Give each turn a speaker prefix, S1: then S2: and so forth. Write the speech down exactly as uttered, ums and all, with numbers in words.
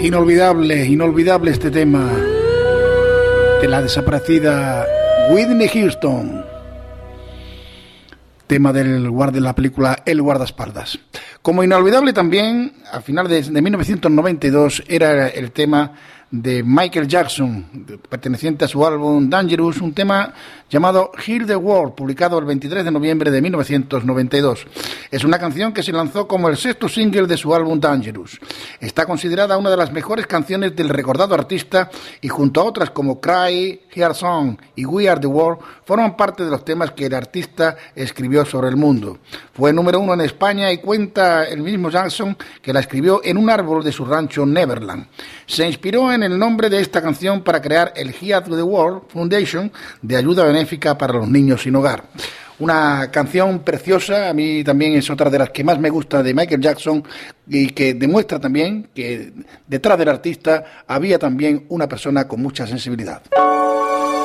S1: Inolvidable, inolvidable este tema de la desaparecida Whitney Houston. Tema del guarda de la película El guardaespaldas. Como inolvidable también, a finales de, de mil novecientos noventa y dos, era el tema de Michael Jackson, perteneciente a su álbum Dangerous, un tema llamado Heal the World, publicado el veintitrés de noviembre de mil novecientos noventa y dos. Es una canción que se lanzó como el sexto single de su álbum Dangerous. Está considerada una de las mejores canciones del recordado artista y junto a otras como Cry, Heart Song y We Are the World, forman parte de los temas que el artista escribió sobre el mundo. Fue número uno en España y cuenta el mismo Jackson que la escribió en un árbol de su rancho Neverland. Se inspiró en el nombre de esta canción para crear el Heal the World Foundation de ayuda benéfica para los niños sin hogar. Una canción preciosa, a mí también es otra de las que más me gusta de Michael Jackson y que demuestra también que detrás del artista había también una persona con mucha sensibilidad.